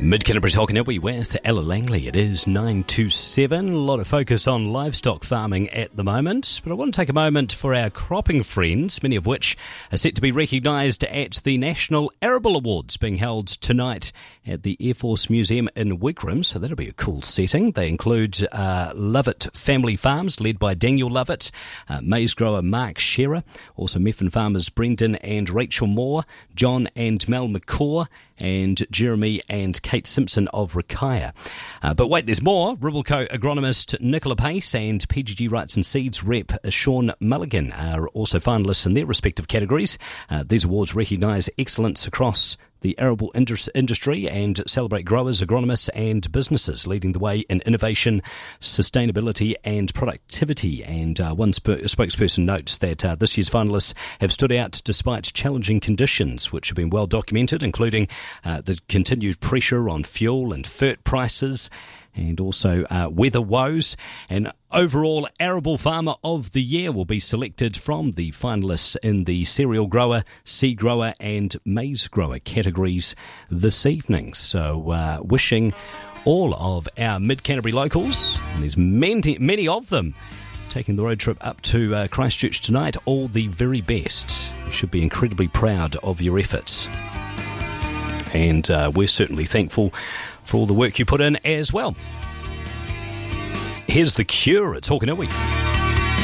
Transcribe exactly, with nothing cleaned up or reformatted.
Mid-Canterbury Talking Iwi with Ella Langley. It is nine two seven. A lot of focus on livestock farming at the moment, but I want to take a moment for our cropping friends, many of which are set to be recognised at the National Arable Awards being held tonight at the Air Force Museum in Wigram, so that'll be a cool setting. They include uh, Lovett Family Farms, led by Daniel Lovett, uh, maize grower Mark Shearer, also Meffin farmers Brendan and Rachel Moore, John and Mel McCaw, and Jeremy and Kate Simpson of Rakaia. Uh, but wait, there's more. Ribbleco agronomist Nicola Pace and P G G Rights and Seeds rep Sean Mulligan are also finalists in their respective categories. Uh, these awards recognise excellence across the arable industry and celebrate growers, agronomists and businesses leading the way in innovation, sustainability and productivity. And uh, one sp- spokesperson notes that uh, this year's finalists have stood out despite challenging conditions, which have been well documented, including uh, the continued pressure on fuel and fert prices, and also uh, weather woes. And overall Arable Farmer of the Year will be selected from the finalists in the cereal grower, seed grower and maize grower categories this evening. So uh, wishing all of our Mid-Canterbury locals, and there's many, many of them, taking the road trip up to uh, Christchurch tonight, all the very best. You should be incredibly proud of your efforts. And uh, we're certainly thankful for all the work you put in as well. Here's The Cure at Talking Iwi.